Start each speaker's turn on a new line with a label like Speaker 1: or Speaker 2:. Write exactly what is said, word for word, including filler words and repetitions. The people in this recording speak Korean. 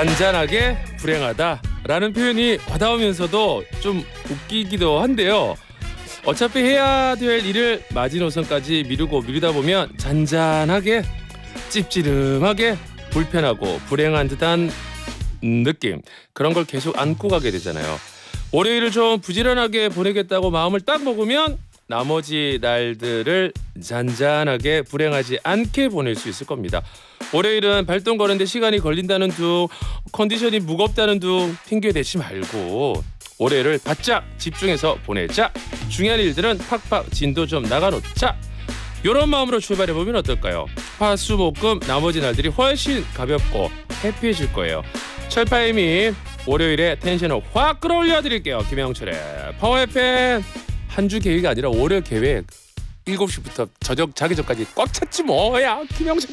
Speaker 1: 잔잔하게 불행하다라는 표현이 와닿으면서도 좀 웃기기도 한데요. 어차피 해야 될 일을 마지노선까지 미루고 미루다 보면 잔잔하게 찝찝하게 불편하고 불행한 듯한 느낌, 그런 걸 계속 안고 가게 되잖아요. 월요일을 좀 부지런하게 보내겠다고 마음을 딱 먹으면 나머지 날들을 잔잔하게 불행하지 않게 보낼 수 있을 겁니다. 월요일은 발동 거는데 시간이 걸린다는 둥, 컨디션이 무겁다는 둥 핑계 대지 말고 월요일을 바짝 집중해서 보내자. 중요한 일들은 팍팍 진도 좀 나가놓자. 이런 마음으로 출발해보면 어떨까요? 화, 수, 목, 금 나머지 날들이 훨씬 가볍고 해피해질 거예요. 철파임이 월요일에 텐션을 확 끌어올려드릴게요. 김영철의 파워 에프엠. 한 주 계획이 아니라 월요 계획. 일곱 시부터 저녁 자기 전까지 꽉 찼지 뭐야. 김영철